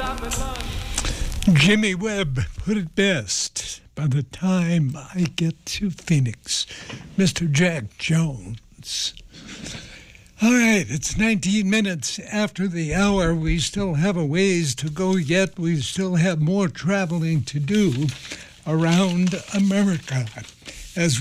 Jimmy Webb put it best. By the time I get to Phoenix, Mr. Jack Jones. All right, it's 19 minutes after the hour. We still have a ways to go yet. We still have more traveling to do around America as